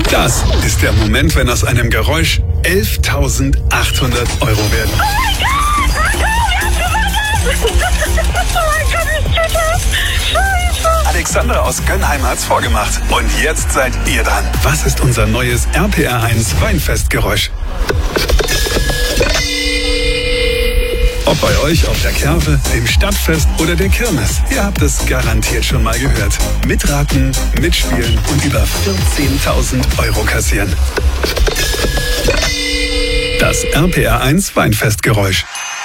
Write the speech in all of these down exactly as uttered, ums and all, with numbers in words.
Das ist der Moment, wenn aus einem Geräusch elftausendachthundert Euro werden. Oh mein Gott! Wir haben gewonnen! Oh mein Gott, ich krieg das! Scheiße! Alexander aus Gönnheim hat's vorgemacht. Und jetzt seid ihr dran. Was ist unser neues R P R eins Weinfestgeräusch? Ob bei euch auf der Kerwe, dem Stadtfest oder der Kirmes, ihr habt es garantiert schon mal gehört. Mitraten, mitspielen und über vierzehntausend Euro kassieren. Das R P R eins Weinfestgeräusch.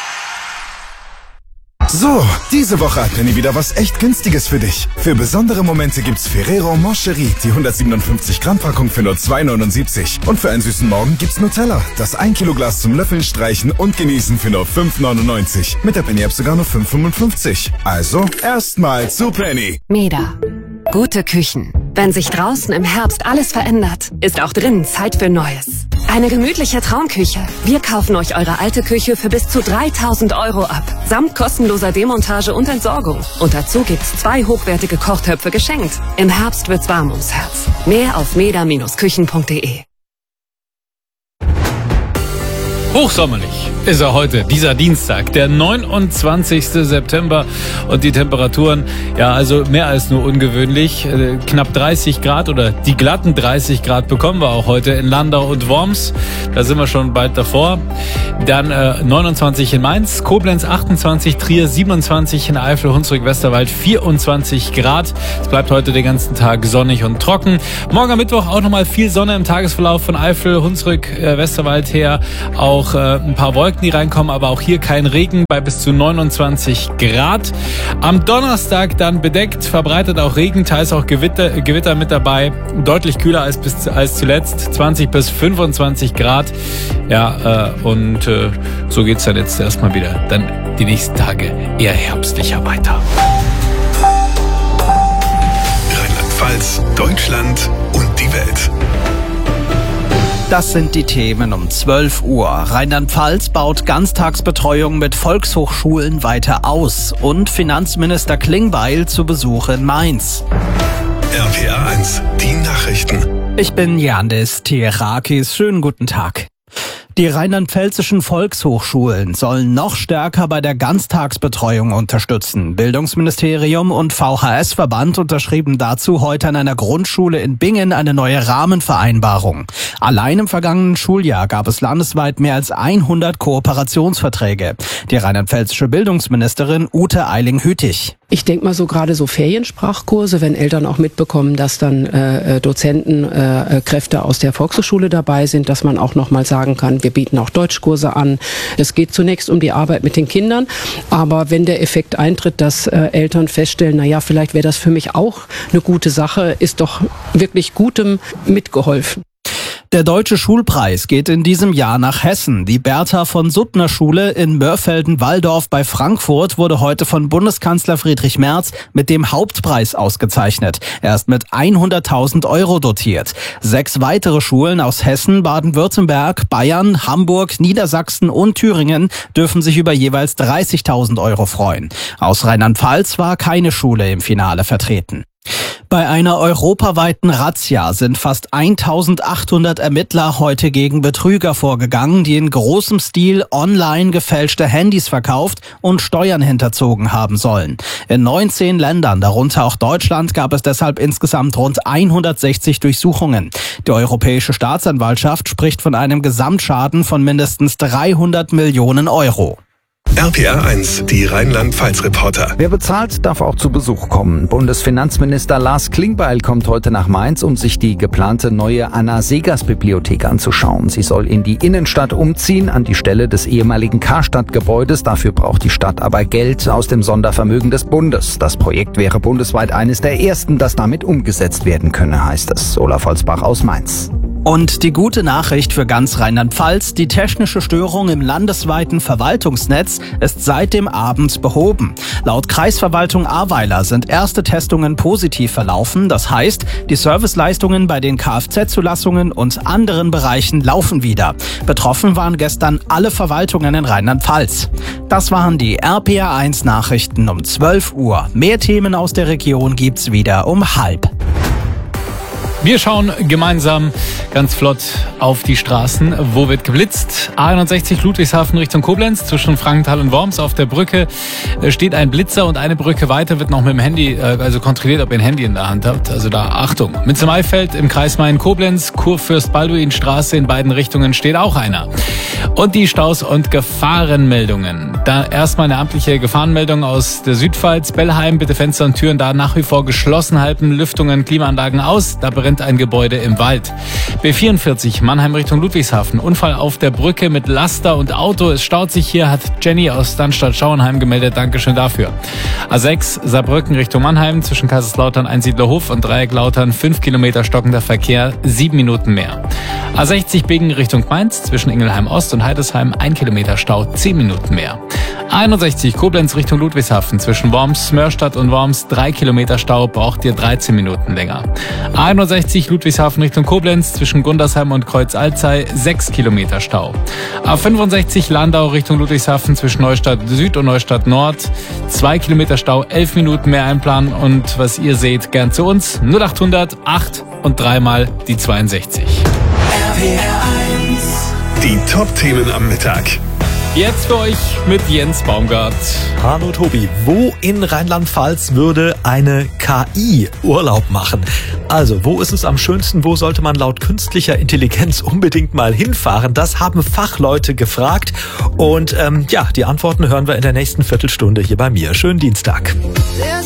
So, diese Woche hat Penny wieder was echt Günstiges für dich. Für besondere Momente gibt's Ferrero Moncherie, die hundertsiebenundfünfzig Gramm Packung für nur zwei neunundsiebzig. Und für einen süßen Morgen gibt's Nutella, das ein Kilo Glas zum Löffeln, Streichen und Genießen für nur fünf neunundneunzig. Mit der Penny App sogar nur fünf fünfundfünfzig. Also, erstmal zu Penny. Meda. Gute Küchen. Wenn sich draußen im Herbst alles verändert, ist auch drinnen Zeit für Neues. Eine gemütliche Traumküche. Wir kaufen euch eure alte Küche für bis zu dreitausend Euro ab. Samt kostenloser Demontage und Entsorgung. Und dazu gibt's zwei hochwertige Kochtöpfe geschenkt. Im Herbst wird's warm ums Herz. Mehr auf meda Bindestrich küchen punkt de. Hochsommerlich ist er heute, dieser Dienstag, der neunundzwanzigste September, und die Temperaturen, ja, also mehr als nur ungewöhnlich. Äh, knapp dreißig Grad oder die glatten dreißig Grad bekommen wir auch heute in Landau und Worms. Da sind wir schon bald davor. Dann äh, neunundzwanzig in Mainz, Koblenz achtundzwanzig, Trier siebenundzwanzig, in Eifel, Hunsrück, Westerwald vierundzwanzig Grad. Es bleibt heute den ganzen Tag sonnig und trocken. Morgen am Mittwoch auch nochmal viel Sonne im Tagesverlauf von Eifel, Hunsrück, äh, Westerwald her. Auch Auch äh, ein paar Wolken, die reinkommen, aber auch hier kein Regen bei bis zu neunundzwanzig Grad. Am Donnerstag dann bedeckt, verbreitet auch Regen, teils auch Gewitter, Gewitter mit dabei. Deutlich kühler als bis als zuletzt, zwanzig bis fünfundzwanzig Grad. Ja, äh, und äh, so geht's dann jetzt erstmal wieder. Dann die nächsten Tage eher herbstlicher weiter. Rheinland-Pfalz, Deutschland und die Welt. Das sind die Themen um zwölf Uhr. Rheinland-Pfalz baut Ganztagsbetreuung mit Volkshochschulen weiter aus. Und Finanzminister Klingbeil zu Besuch in Mainz. R P R eins, die Nachrichten. Ich bin Yandis Tierakis. Schönen guten Tag. Die rheinland-pfälzischen Volkshochschulen sollen noch stärker bei der Ganztagsbetreuung unterstützen. Bildungsministerium und V H S-Verband unterschrieben dazu heute an einer Grundschule in Bingen eine neue Rahmenvereinbarung. Allein im vergangenen Schuljahr gab es landesweit mehr als hundert Kooperationsverträge. Die rheinland-pfälzische Bildungsministerin Ute Eiling-Hütig. Ich denke mal so gerade so Feriensprachkurse, wenn Eltern auch mitbekommen, dass dann äh, Dozenten, äh, Kräfte aus der Volkshochschule dabei sind, dass man auch nochmal sagen kann, wir bieten auch Deutschkurse an. Es geht zunächst um die Arbeit mit den Kindern, aber wenn der Effekt eintritt, dass äh, Eltern feststellen, na ja, vielleicht wäre das für mich auch eine gute Sache, ist doch wirklich Gutem mitgeholfen. Der Deutsche Schulpreis geht in diesem Jahr nach Hessen. Die Bertha von Suttner Schule in Mörfelden-Walldorf bei Frankfurt wurde heute von Bundeskanzler Friedrich Merz mit dem Hauptpreis ausgezeichnet. Er ist mit hunderttausend Euro dotiert. Sechs weitere Schulen aus Hessen, Baden-Württemberg, Bayern, Hamburg, Niedersachsen und Thüringen dürfen sich über jeweils dreißigtausend Euro freuen. Aus Rheinland-Pfalz war keine Schule im Finale vertreten. Bei einer europaweiten Razzia sind fast eintausendachthundert Ermittler heute gegen Betrüger vorgegangen, die in großem Stil online gefälschte Handys verkauft und Steuern hinterzogen haben sollen. In neunzehn Ländern, darunter auch Deutschland, gab es deshalb insgesamt rund hundertsechzig Durchsuchungen. Die Europäische Staatsanwaltschaft spricht von einem Gesamtschaden von mindestens dreihundert Millionen Euro. R P R eins, die Rheinland-Pfalz-Reporter. Wer bezahlt, darf auch zu Besuch kommen. Bundesfinanzminister Lars Klingbeil kommt heute nach Mainz, um sich die geplante neue Anna-Seghers-Bibliothek anzuschauen. Sie soll in die Innenstadt umziehen, an die Stelle des ehemaligen Karstadt-Gebäudes. Dafür braucht die Stadt aber Geld aus dem Sondervermögen des Bundes. Das Projekt wäre bundesweit eines der ersten, das damit umgesetzt werden könne, heißt es. Olaf Holzbach aus Mainz. Und die gute Nachricht für ganz Rheinland-Pfalz: Die technische Störung im landesweiten Verwaltungsnetz ist seit dem Abend behoben. Laut Kreisverwaltung Ahrweiler sind erste Testungen positiv verlaufen. Das heißt, die Serviceleistungen bei den Kfz-Zulassungen und anderen Bereichen laufen wieder. Betroffen waren gestern alle Verwaltungen in Rheinland-Pfalz. Das waren die R P R eins Nachrichten um zwölf Uhr. Mehr Themen aus der Region gibt's wieder um halb. Wir schauen gemeinsam ganz flott auf die Straßen. Wo wird geblitzt? A einundsechzig Ludwigshafen Richtung Koblenz. Zwischen Frankenthal und Worms auf der Brücke steht ein Blitzer und eine Brücke weiter wird noch mit dem Handy, also kontrolliert, ob ihr ein Handy in der Hand habt. Also da Achtung. Mitze-Maifeld im Kreis Main-Koblenz, Kurfürst-Balduin-Straße in beiden Richtungen steht auch einer. Und die Staus- und Gefahrenmeldungen. Da erstmal eine amtliche Gefahrenmeldung aus der Südpfalz. Bellheim, bitte Fenster und Türen da nach wie vor geschlossen halten. Lüftungen, Klimaanlagen aus. Da brennt ein Gebäude im Wald. B vierundvierzig, Mannheim Richtung Ludwigshafen. Unfall auf der Brücke mit Laster und Auto. Es staut sich hier, hat Jenny aus Dannstadt-Schauenheim gemeldet. Dankeschön dafür. A sechs, Saarbrücken Richtung Mannheim. Zwischen Kaiserslautern, Einsiedlerhof und Dreieck-Lautern. fünf Kilometer stockender Verkehr, sieben Minuten mehr. A sechzig, Bingen Richtung Mainz. Zwischen Ingelheim Ost und Heidesheim, ein Kilometer Stau, zehn Minuten mehr. A einundsechzig, Koblenz Richtung Ludwigshafen. Zwischen Worms, Mörstadt und Worms, drei Kilometer Stau, braucht ihr dreizehn Minuten länger. A einundsechzig, Ludwigshafen Richtung Koblenz. Zwischen Gundersheim und Kreuz-Alzey, sechs Kilometer Stau. A fünfundsechzig, Landau Richtung Ludwigshafen. Zwischen Neustadt Süd und Neustadt Nord, zwei Kilometer Stau, elf Minuten mehr einplanen. Und was ihr seht, gern zu uns. null achthundert acht und dreimal die zweiundsechzig. R P R eins. Die Top-Themen am Mittag. Jetzt für euch mit Jens Baumgart. Hallo Tobi, wo in Rheinland-Pfalz würde eine K I Urlaub machen? Also, wo ist es am schönsten? Wo sollte man laut künstlicher Intelligenz unbedingt mal hinfahren? Das haben Fachleute gefragt. Und ähm, ja, die Antworten hören wir in der nächsten Viertelstunde hier bei mir. Schönen Dienstag.